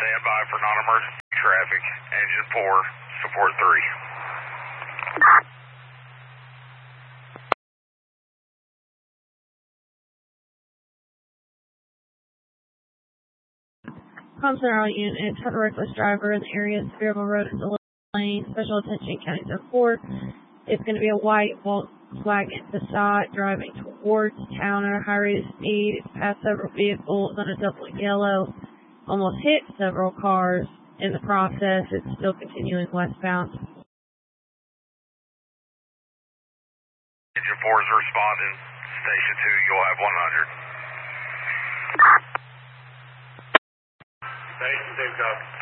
Stand by for non-emergency traffic. Engine 4, support 3. Center all units, had a reckless driver in the area. Sevierville Road is a little lane. Special attention, County 04. It's going to be a white Volkswagen Passat driving towards town at a high rate of speed. It's passed several vehicles on a double yellow. Almost hit several cars in the process. It's still continuing westbound. Engine 4 is responding. Station 2, you'll have 100. Station 2, copy.